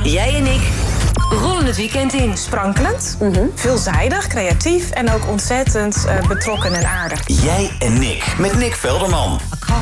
Jij en ik rollen het weekend in. Sprankelend, veelzijdig, creatief en ook ontzettend betrokken en aardig. Jij en Nick, met Nick Velderman.